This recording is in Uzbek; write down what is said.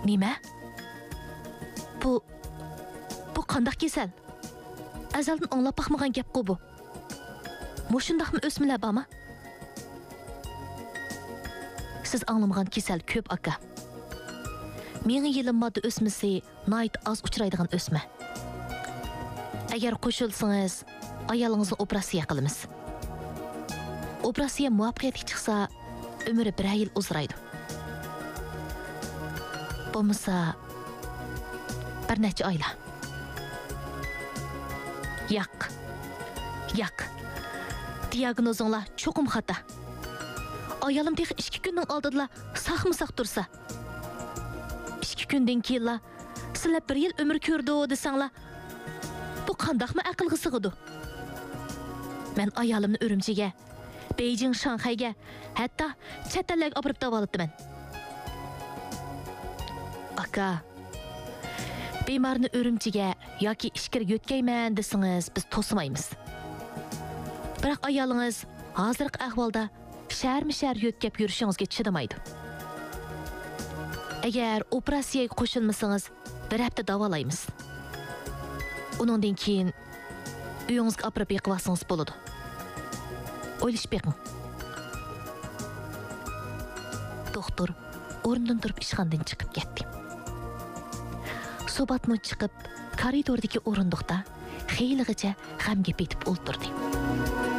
Nima? Bu qandaq kesal? Azaldan anglab baxmagan gap-ku bu. Moshundaqmi o'smalar bormi? Siz anglamagan kesal ko'p aka. Mening yilim modda o'smasi night az uchraydigan o'sma. Agar qo'shilsangiz, ayolingizni operatsiya qilamiz. Operatsiya muvaffaqiyatli chiqsa, umri 1 yil uzraydi. Bo'lmasa bir necha oylar. Yo'q. Diagnozinglar cho'qim xata. Ayolim tex 2 kunning oldida saqmi-saq tursa. 2 kundan keyin sizlar 1 yil umr ko'rdi desanglar, bu qandaqmi aqlga sig'idi? Men ayolimni Urumchiga, Beijing, Shanxayga, hatto chet ellarga olib davolatdim. Aka, bemorni Urumchiga yoki ishkirga yo'tkayman desangiz, biz to'smaymiz. Biroq ayolingiz hozirgi ahvolda shahar yo'tkab yurishingizga chidamaydi. Agar operatsiyaga qo'shilmasangiz, 1 hafta davolaymiz. Undan keyin uyingizga olib yiqvasangiz bo'ladi. O'ylashib beqing. Doktor o'rnidan turib ishxonadan chiqib ketdi. So'batni chiqib, koridordagi o'rindiqda xeyligacha g'amga petib o'ltirdi.